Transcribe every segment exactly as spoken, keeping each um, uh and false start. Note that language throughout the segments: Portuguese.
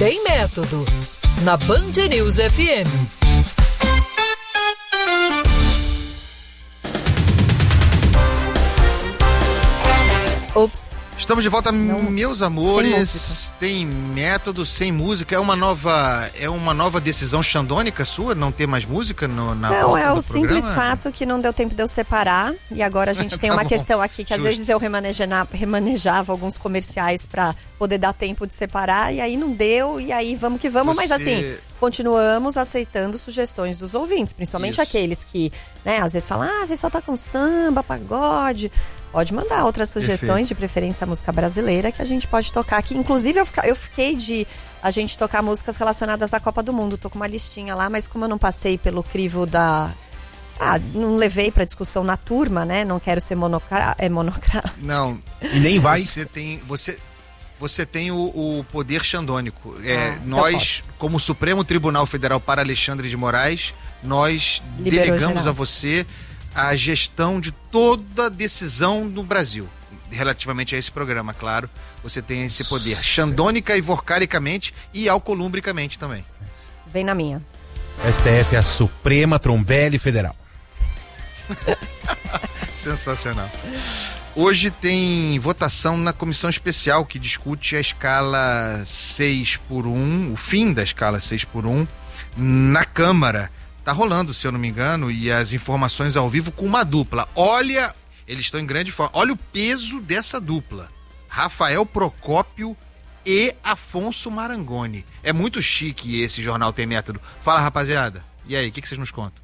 Tem Método, na Band News F M. Ops. Estamos de volta, Não, meus amores. Tem Método, sem música. É uma nova, é uma nova decisão xandônica sua, não ter mais música no, na Não, volta é o do simples programa? fato que não deu tempo de eu separar. E agora a gente tem Tá uma bom. questão aqui que às Justo. vezes eu remanejava, remanejava alguns comerciais pra poder dar tempo de separar. E aí não deu, e aí vamos que vamos. Mas Você- assim, continuamos aceitando sugestões dos ouvintes. Principalmente Isso. aqueles que, né, às vezes falam, ah, você só tá com samba, pagode. Pode mandar outras sugestões, Perfeito. de preferência a música brasileira, que a gente pode tocar aqui. Inclusive, eu, fica, eu fiquei de a gente tocar músicas relacionadas à Copa do Mundo. Tô com uma listinha lá, mas como eu não passei pelo crivo da... Ah, não levei pra discussão na turma, né? Não quero ser monocra... é monocra... Não. E nem vai. Você tem, você, você tem o, o poder xandônico. É, Ah, então nós, como Supremo Tribunal Federal para Alexandre de Moraes, nós Liberou delegamos geral. a você a gestão de toda decisão no Brasil. Relativamente a esse programa, claro. Você tem esse poder xandônica e vorcaricamente e alcolumbricamente também. Vem na minha. S T F é a Suprema Trombele Federal. Sensacional. Hoje tem votação na comissão especial que discute a escala seis por um, o fim da escala seis por um, na Câmara. Tá rolando, se eu não me engano, e as informações ao vivo com uma dupla. Olha, eles estão em grande forma. Olha o peso dessa dupla. Rafael Procópio e Afonso Marangoni. É muito chique esse Jornal Tem Método. Fala, rapaziada. E aí, o que, que vocês nos contam?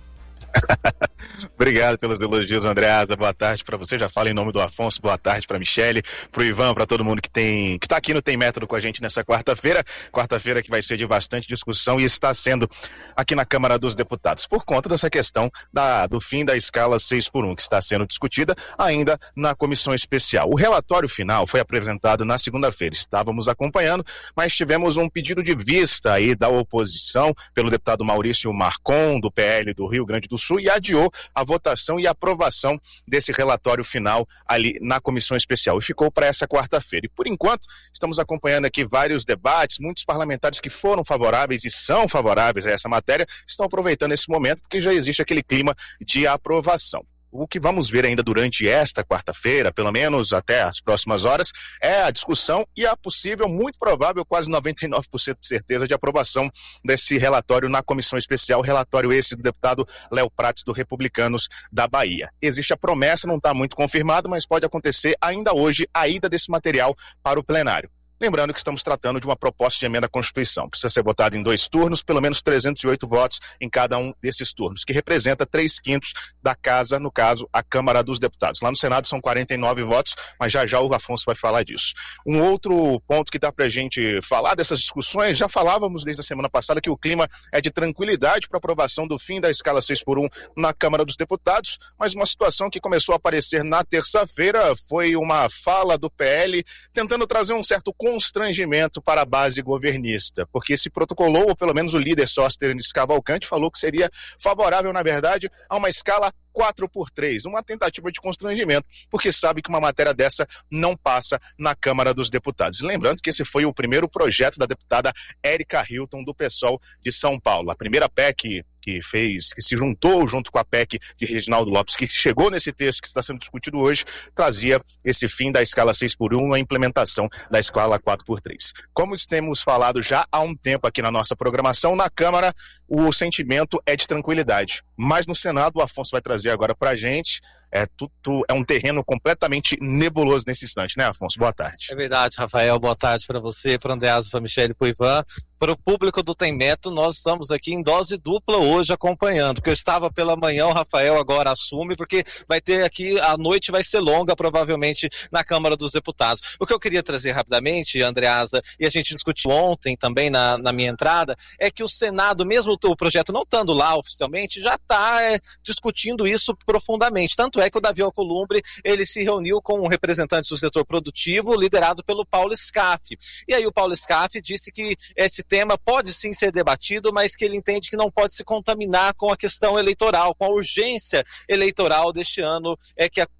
Obrigado pelos elogios, Andreasa. Boa tarde para você. Já falo em nome do Afonso. Boa tarde para Michele, pro Ivan, para todo mundo que tem que tá aqui no Tem Método com a gente nessa quarta-feira. Quarta-feira que vai ser de bastante discussão e está sendo aqui na Câmara dos Deputados por conta dessa questão da, do fim da escala seis por um, que está sendo discutida ainda na comissão especial. O relatório final foi apresentado na segunda-feira. Estávamos acompanhando, mas tivemos um pedido de vista aí da oposição pelo deputado Maurício Marcon, do P L do Rio Grande do Sul, e adiou a votação e aprovação desse relatório final ali na comissão especial. E ficou para essa quarta-feira. E por enquanto, estamos acompanhando aqui vários debates, muitos parlamentares que foram favoráveis e são favoráveis a essa matéria, estão aproveitando esse momento porque já existe aquele clima de aprovação. O que vamos ver ainda durante esta quarta-feira, pelo menos até as próximas horas, é a discussão e a possível, muito provável, quase noventa e nove por cento de certeza de aprovação desse relatório na comissão especial, relatório esse do deputado Léo Prates, do Republicanos da Bahia. Existe a promessa, não está muito confirmado, mas pode acontecer ainda hoje a ida desse material para o plenário. Lembrando que estamos tratando de uma proposta de emenda à Constituição. Precisa ser votado em dois turnos, pelo menos trezentos e oito votos em cada um desses turnos, que representa três quintos da casa, no caso, a Câmara dos Deputados. Lá no Senado são quarenta e nove votos, mas já já o Afonso vai falar disso. Um outro ponto que dá pra gente falar dessas discussões, já falávamos desde a semana passada que o clima é de tranquilidade para aprovação do fim da escala seis por um na Câmara dos Deputados, mas uma situação que começou a aparecer na terça-feira foi uma fala do P L tentando trazer um certo constrangimento para a base governista, porque se protocolou, ou pelo menos o líder Sóstenes Cavalcante falou que seria favorável, na verdade, a uma escala quatro por três, uma tentativa de constrangimento, porque sabe que uma matéria dessa não passa na Câmara dos Deputados. Lembrando que esse foi o primeiro projeto da deputada Érica Hilton, do PSOL de São Paulo. A primeira P E C que fez, que se juntou junto com a P E C de Reginaldo Lopes, que chegou nesse texto que está sendo discutido hoje, trazia esse fim da escala seis por um, a implementação da escala quatro por três. Como temos falado já há um tempo aqui na nossa programação, na Câmara o sentimento é de tranquilidade, mas no Senado o Afonso vai trazer agora pra gente. É, tudo, é um terreno completamente nebuloso nesse instante, né, Afonso? Boa tarde. É verdade, Rafael. Boa tarde para você, para o Andreasa, para a Michele, para o Ivan. Para o público do Tem Método, nós estamos aqui em dose dupla hoje acompanhando, porque eu estava pela manhã, o Rafael agora assume, porque vai ter aqui, a noite vai ser longa, provavelmente, na Câmara dos Deputados. O que eu queria trazer rapidamente, Andreasa, e a gente discutiu ontem também na, na minha entrada, é que o Senado, mesmo o projeto não estando lá oficialmente, já está é, discutindo isso profundamente. Tanto é que o Davi Alcolumbre, ele se reuniu com representantes do setor produtivo, liderado pelo Paulo Scaff. E aí o Paulo Scaff disse que esse tema pode sim ser debatido, mas que ele entende que não pode se contaminar com a questão eleitoral, com a urgência eleitoral deste ano, é que a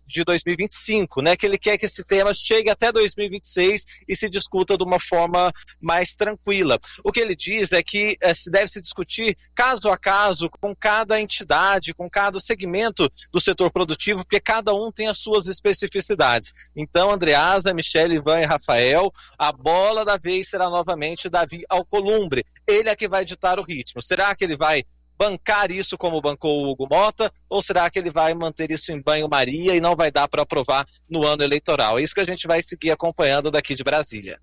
de dois mil e vinte e cinco, né? Que ele quer que esse tema chegue até dois mil e vinte e seis e se discuta de uma forma mais tranquila. O que ele diz é que eh, se deve se discutir caso a caso com cada entidade, com cada segmento do setor produtivo, porque cada um tem as suas especificidades. Então, Andreasa, Michele, Ivan e Rafael, a bola da vez será novamente Davi Alcolumbre. Ele é que vai ditar o ritmo. Será que ele vai bancar isso como bancou o Hugo Mota, ou será que ele vai manter isso em banho-maria e não vai dar para aprovar no ano eleitoral? É isso que a gente vai seguir acompanhando daqui de Brasília.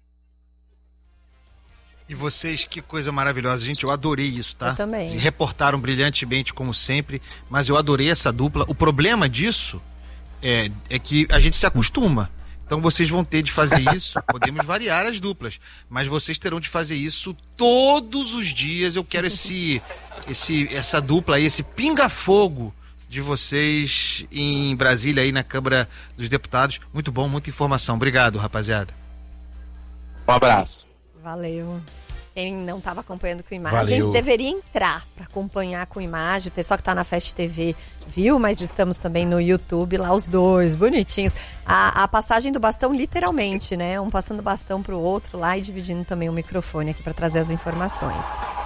E vocês, que coisa maravilhosa, gente, eu adorei isso, tá? Eu também. Reportaram brilhantemente, como sempre, mas eu adorei essa dupla. O problema disso é, é que a gente se acostuma. Então vocês vão ter de fazer isso, podemos variar as duplas, mas vocês terão de fazer isso todos os dias. Eu quero esse, esse, essa dupla aí, esse pinga-fogo de vocês em Brasília, aí na Câmara dos Deputados. Muito bom, muita informação. Obrigado, rapaziada. Um abraço. Valeu. Quem não estava acompanhando com imagens Valeu. deveria entrar para acompanhar com imagem. O pessoal que está na Fast T V viu, mas estamos também no YouTube, lá os dois, bonitinhos. A, a passagem do bastão, literalmente, né? Um passando o bastão pro outro lá e dividindo também o microfone aqui para trazer as informações.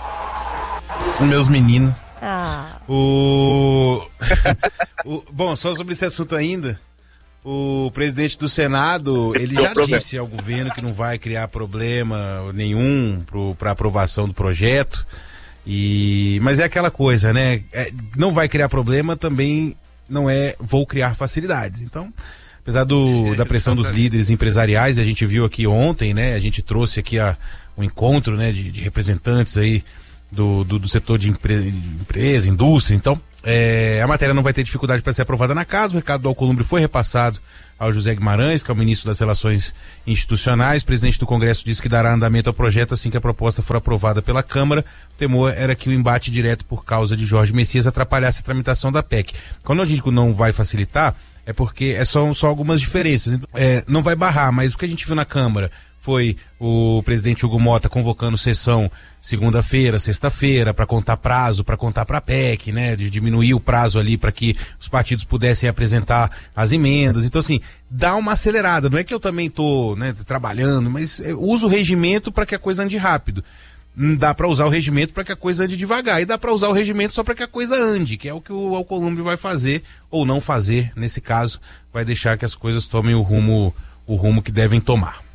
Meus meninos. Ah, O... o... Bom, só sobre esse assunto ainda, o presidente do Senado, ele já disse ao governo que não vai criar problema nenhum para aprovação do projeto, e... mas é aquela coisa, né? É, não vai criar problema também não é vou criar facilidades. Então, apesar do, da pressão dos líderes empresariais, a gente viu aqui ontem, né? A gente trouxe aqui a, um encontro, né, de, de representantes aí do, do, do setor de, empre, de empresa, indústria. Então, é, a matéria não vai ter dificuldade para ser aprovada na casa. O recado do Alcolumbre foi repassado ao José Guimarães, que é o ministro das Relações Institucionais. O presidente do Congresso disse que dará andamento ao projeto assim que a proposta for aprovada pela Câmara. O temor era que o embate direto por causa de Jorge Messias atrapalhasse a tramitação da P E C. Quando eu digo que não vai facilitar, é porque é só, só algumas diferenças. É, não vai barrar, mas o que a gente viu na Câmara foi o presidente Hugo Mota convocando sessão segunda-feira, sexta-feira, para contar prazo, para contar para a P E C, né, de diminuir o prazo ali para que os partidos pudessem apresentar as emendas. Então, assim, dá uma acelerada. Não é que eu também tô, né, trabalhando, mas eu uso o regimento para que a coisa ande rápido. Dá para usar o regimento para que a coisa ande devagar, e dá para usar o regimento só para que a coisa ande, que é o que o Alcolumbre vai fazer ou não fazer. Nesse caso, vai deixar que as coisas tomem o rumo, o rumo que devem tomar.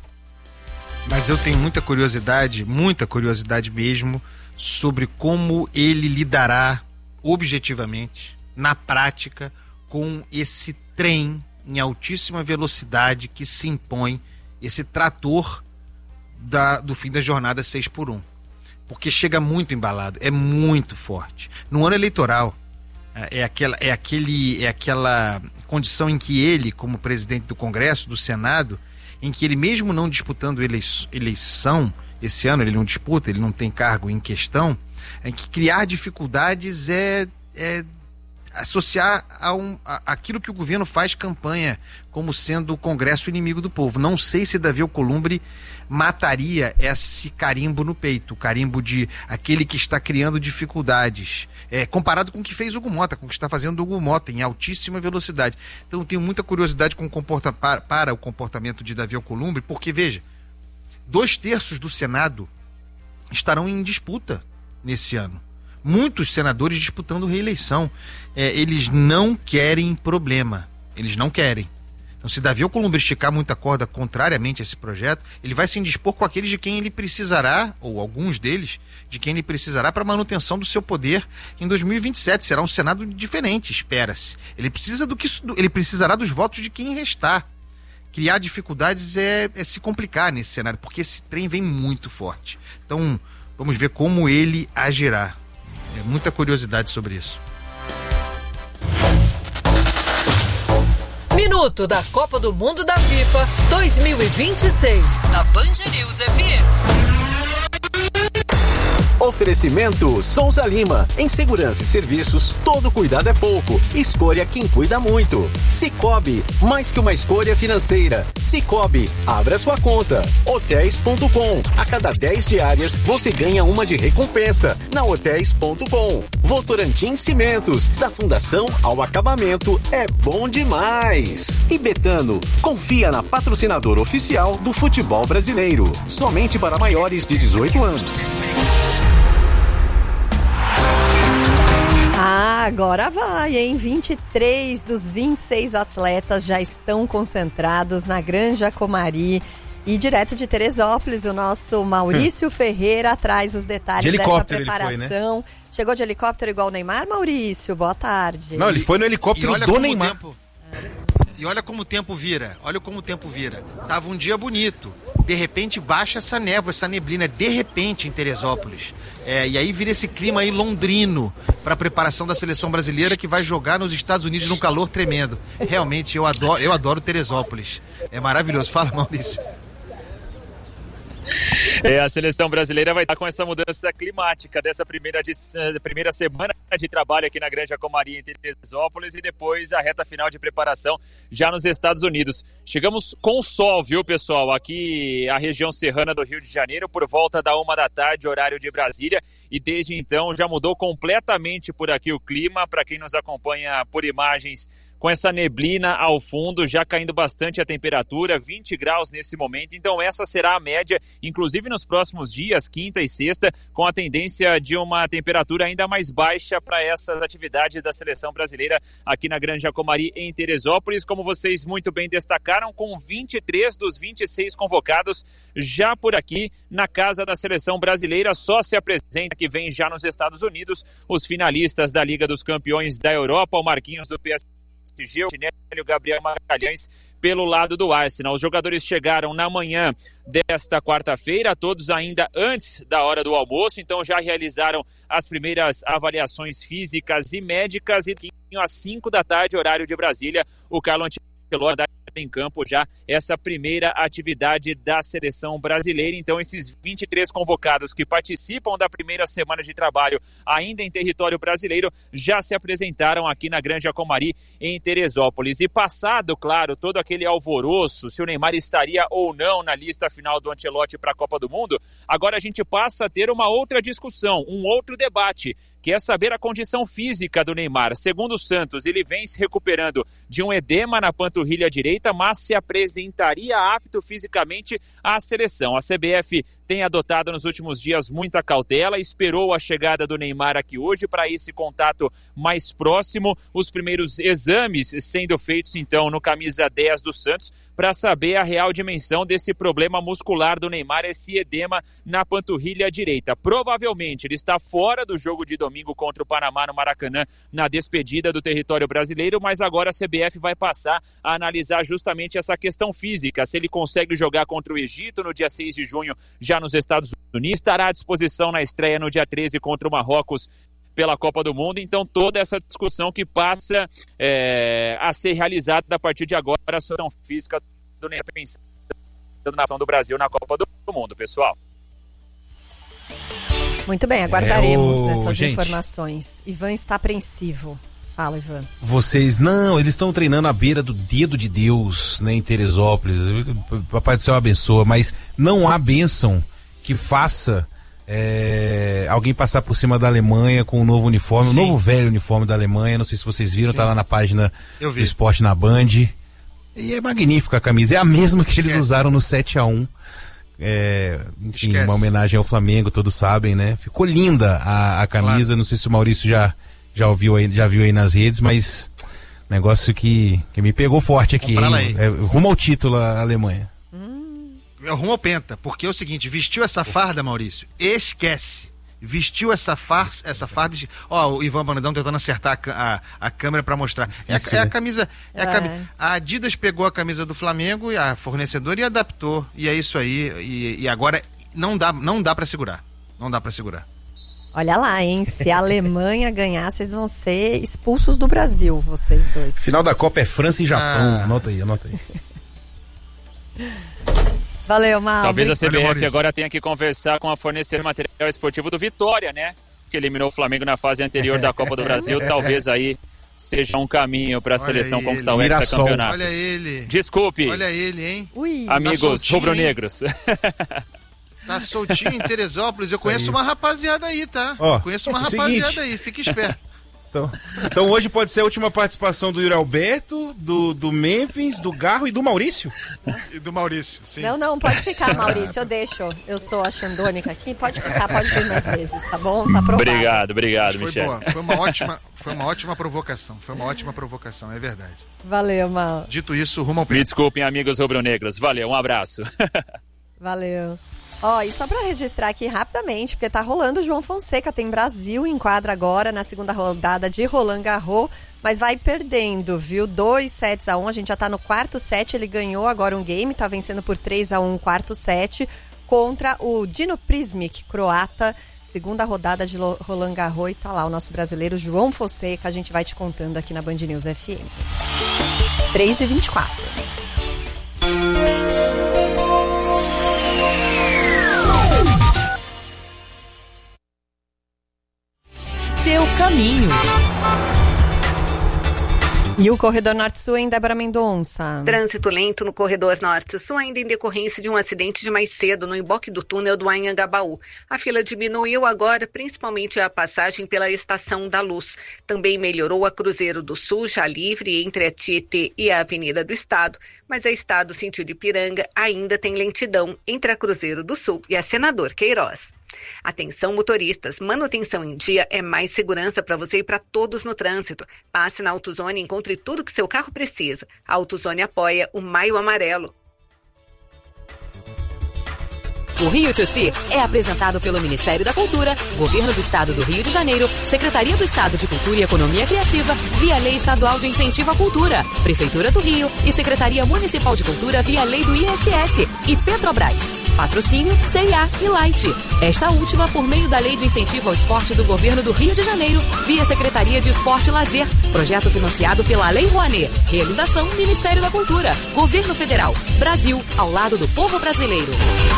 Mas eu tenho muita curiosidade, muita curiosidade mesmo, sobre como ele lidará objetivamente, na prática, com esse trem em altíssima velocidade que se impõe, esse trator da, do fim da jornada seis por um. Porque chega muito embalado, é muito forte. No ano eleitoral, é aquela, é, aquele, é aquela condição em que ele, como presidente do Congresso, do Senado, em que ele, mesmo não disputando eleição, esse ano ele não disputa, ele não tem cargo em questão, em que criar dificuldades é, é associar a um, a, aquilo que o governo faz campanha como sendo o Congresso inimigo do povo. Não sei se Davi Alcolumbre mataria esse carimbo no peito, o carimbo de aquele que está criando dificuldades, é, comparado com o que fez o Hugo Mota, com o que está fazendo o Hugo Mota em altíssima velocidade. Então eu tenho muita curiosidade com o comporta, para, para o comportamento de Davi Alcolumbre, porque veja, dois terços do Senado estarão em disputa nesse ano. Muitos senadores disputando reeleição. É, eles não querem problema. Eles não querem. Então, se Davi Alcolumbre esticar muita corda contrariamente a esse projeto, ele vai se indispor com aqueles de quem ele precisará, ou alguns deles, de quem ele precisará para a manutenção do seu poder em dois mil e vinte e sete. Será um Senado diferente, espera-se. Ele precisa do que ele precisará dos votos de quem restar. Criar dificuldades é, é se complicar nesse cenário, porque esse trem vem muito forte. Então, vamos ver como ele agirá. É muita curiosidade sobre isso. Minuto da Copa do Mundo da FIFA dois mil e vinte e seis, na Band News F M. Oferecimento Souza Lima. Em segurança e serviços, todo cuidado é pouco. Escolha quem cuida muito. Cicobi, mais que uma escolha financeira. Cicobi, abra sua conta. Hotéis ponto com. A cada dez diárias, você ganha uma de recompensa. Na Hotéis ponto com. Votorantim Cimentos. Da fundação ao acabamento, é bom demais. E Betano, confia na patrocinadora oficial do futebol brasileiro. Somente para maiores de dezoito anos. Ah, agora vai, hein? vinte e três dos vinte e seis atletas já estão concentrados na Granja Comari. E direto de Teresópolis, o nosso Maurício hum. Ferreira traz os detalhes dessa preparação. Foi, né? Chegou de helicóptero igual o Neymar, Maurício? Boa tarde. Não, ele foi no helicóptero do Neymar. Tempo... E olha como o tempo vira, olha como o tempo vira. Tava um dia bonito, de repente baixa essa névoa, essa neblina, de repente em Teresópolis. É, e aí vira esse clima aí londrino para a preparação da seleção brasileira que vai jogar nos Estados Unidos num calor tremendo. Realmente, eu adoro, eu adoro Teresópolis. É maravilhoso. Fala, Maurício. É, a seleção brasileira vai estar com essa mudança climática dessa primeira, de, primeira semana de trabalho aqui na Granja Comari em Teresópolis e depois a reta final de preparação já nos Estados Unidos. Chegamos com sol, viu, pessoal? Aqui a região serrana do Rio de Janeiro por volta da uma da tarde, horário de Brasília, e desde então já mudou completamente por aqui o clima. Para quem nos acompanha por imagens, com essa neblina ao fundo, já caindo bastante a temperatura, vinte graus nesse momento, então essa será a média, inclusive nos próximos dias, quinta e sexta, com a tendência de uma temperatura ainda mais baixa para essas atividades da seleção brasileira aqui na Granja Comari em Teresópolis, como vocês muito bem destacaram, com vinte e três dos vinte e seis convocados já por aqui na casa da seleção brasileira. Só se apresenta que vem já nos Estados Unidos os finalistas da Liga dos Campeões da Europa, o Marquinhos do P S G, o Ginélio e o Gabriel Magalhães pelo lado do Arsenal. Os jogadores chegaram na manhã desta quarta-feira, todos ainda antes da hora do almoço, então já realizaram as primeiras avaliações físicas e médicas e às cinco da tarde, horário de Brasília, o Carlo Ancelotti em campo já essa primeira atividade da seleção brasileira. Então esses vinte e três convocados que participam da primeira semana de trabalho ainda em território brasileiro já se apresentaram aqui na Granja Comari em Teresópolis. E passado, claro, todo aquele alvoroço, se o Neymar estaria ou não na lista final do Ancelotti para a Copa do Mundo, agora a gente passa a ter uma outra discussão, um outro debate, que é saber a condição física do Neymar. Segundo o Santos, ele vem se recuperando de um edema na panturrilha direita, mas se apresentaria apto fisicamente à seleção. A C B F tem adotado nos últimos dias muita cautela, esperou a chegada do Neymar aqui hoje para esse contato mais próximo, os primeiros exames sendo feitos então no camisa dez do Santos, para saber a real dimensão desse problema muscular do Neymar, esse edema na panturrilha direita. Provavelmente ele está fora do jogo de domingo contra o Panamá no Maracanã, na despedida do território brasileiro, mas agora a C B F vai passar a analisar justamente essa questão física, se ele consegue jogar contra o Egito no dia seis de junho, já nos Estados Unidos, estará à disposição na estreia no dia treze contra o Marrocos pela Copa do Mundo. Então toda essa discussão que passa é, a ser realizada a partir de agora, a situação física do Neymar, pensando na nação do Brasil na Copa do Mundo, pessoal. Muito bem, aguardaremos é, o... essas Gente, informações. Ivan está apreensivo. Fala, Ivan. Vocês, não, eles estão treinando à beira do dedo de Deus, né, em Teresópolis. Papai do céu abençoa, mas não há bênção que faça é, alguém passar por cima da Alemanha com um novo uniforme, Sim. um novo velho uniforme da Alemanha. Não sei se vocês viram, Sim. tá lá na página do Esporte na Band. E é magnífica a camisa, é a mesma que Esquece. eles usaram no sete a um. É, enfim, Esquece. uma homenagem ao Flamengo, todos sabem, né? Ficou linda a, a camisa, claro. Não sei se o Maurício já, já, ouviu aí, já viu aí nas redes, mas negócio que, que me pegou forte aqui, hein? É, rumo ao título a Alemanha. Hum. Rumo ao Penta, porque é o seguinte, vestiu essa farda, Maurício, esquece. Vestiu essa farda, essa farda. Ó, o Ivan Brandão tentando acertar a, a, a câmera pra mostrar. É a, é a camisa. É a, camisa a Adidas pegou a camisa do Flamengo, e a fornecedora, e adaptou. E é isso aí. E, e agora não dá, não dá pra segurar. Não dá pra segurar. Olha lá, hein? Se a Alemanha ganhar, vocês vão ser expulsos do Brasil, vocês dois. Final da Copa é França e Japão. Ah. Anota aí, anota aí. Valeu, Mal. Talvez a C B F Valeu, agora tenha que conversar com a fornecedora de material esportivo do Vitória, né? Que eliminou o Flamengo na fase anterior da Copa do Brasil. Talvez aí seja um caminho para a seleção ele, conquistar o hexacampeonato. Olha ele. Desculpe. Olha ele, hein? Ui. Amigos Tá rubro-negros. Tá soltinho em Teresópolis. Eu Isso conheço aí. uma rapaziada aí, tá? Ó, Eu conheço uma o rapaziada seguinte. aí, fica esperto. Então, então hoje pode ser a última participação do Yuri Alberto, do, do Memphis, do Garro e do Maurício? E do Maurício, sim. Não, não, pode ficar, Maurício, eu deixo. Eu sou a Xandônica aqui, pode ficar, pode vir mais vezes, tá bom? Tá aprovado. Obrigado, obrigado, Foi Michele. boa, foi uma ótima, foi uma ótima provocação. Foi uma ótima provocação, é verdade. Valeu, Mal. Dito isso, rumo ao Me pé. desculpem, amigos rubro-negros. Valeu, um abraço. Valeu. Ó, e só pra registrar aqui rapidamente, porque tá rolando o João Fonseca, tem Brasil em quadra agora na segunda rodada de Roland Garros, mas vai perdendo, viu? Dois sets a um, a gente já tá no quarto set, ele ganhou agora um game, tá vencendo por três a um o quarto set, contra o Dino Prismic, croata, segunda rodada de Roland Garros, e tá lá o nosso brasileiro João Fonseca, a gente vai te contando aqui na Band News F M. três e vinte e quatro. Seu caminho. E o Corredor Norte-Sul em Débora Mendonça. Trânsito lento no Corredor Norte-Sul, ainda em decorrência de um acidente de mais cedo no emboque do túnel do Anhangabaú. A fila diminuiu agora, principalmente a passagem pela Estação da Luz. Também melhorou a Cruzeiro do Sul, já livre entre a Tietê e a Avenida do Estado, mas a Estado sentido Ipiranga ainda tem lentidão entre a Cruzeiro do Sul e a Senador Queiroz. Atenção motoristas, manutenção em dia é mais segurança para você e para todos no trânsito. Passe na AutoZone e encontre tudo que seu carro precisa. A AutoZone apoia o Maio Amarelo. O Rio to Si é apresentado pelo Ministério da Cultura, Governo do Estado do Rio de Janeiro, Secretaria do Estado de Cultura e Economia Criativa, via Lei Estadual de Incentivo à Cultura, Prefeitura do Rio e Secretaria Municipal de Cultura via Lei do I S S e Petrobras. Patrocínio C e A e Light. Esta última por meio da Lei de Incentivo ao Esporte do Governo do Rio de Janeiro, via Secretaria de Esporte e Lazer. Projeto financiado pela Lei Rouanet. Realização Ministério da Cultura. Governo Federal. Brasil, ao lado do povo brasileiro.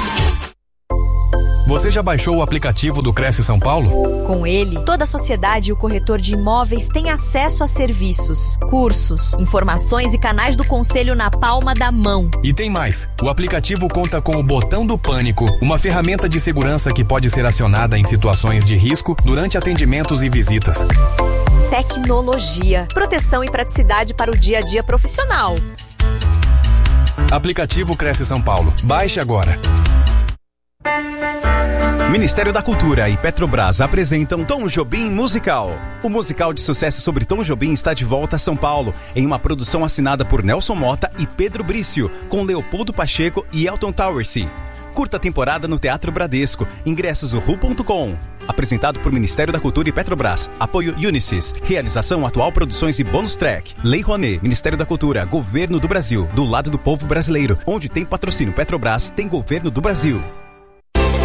Você já baixou o aplicativo do Cresce São Paulo? Com ele, toda a sociedade e o corretor de imóveis têm acesso a serviços, cursos, informações e canais do conselho na palma da mão. E tem mais. O aplicativo conta com o botão do pânico, uma ferramenta de segurança que pode ser acionada em situações de risco durante atendimentos e visitas. Tecnologia, proteção e praticidade para o dia a dia profissional. Aplicativo Cresce São Paulo. Baixe agora. Ministério da Cultura e Petrobras apresentam Tom Jobim Musical. O musical de sucesso sobre Tom Jobim está de volta a São Paulo, em uma produção assinada por Nelson Mota e Pedro Brício, com Leopoldo Pacheco e Elton Towersey. Curta temporada no Teatro Bradesco. Ingressos ru ponto com. Apresentado por Ministério da Cultura e Petrobras. Apoio Unisys. Realização Atual Produções e Bônus Track. Lei Rouanet. Ministério da Cultura. Governo do Brasil. Do lado do povo brasileiro. Onde tem patrocínio Petrobras, tem Governo do Brasil.